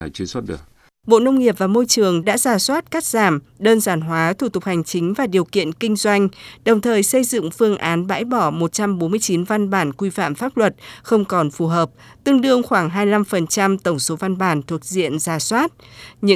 truy xuất được. Bộ Nông nghiệp và Môi trường đã rà soát cắt giảm, đơn giản hóa thủ tục hành chính và điều kiện kinh doanh, đồng thời xây dựng phương án bãi bỏ 149 văn bản quy phạm pháp luật không còn phù hợp, tương đương khoảng 25% tổng số văn bản thuộc diện rà soát.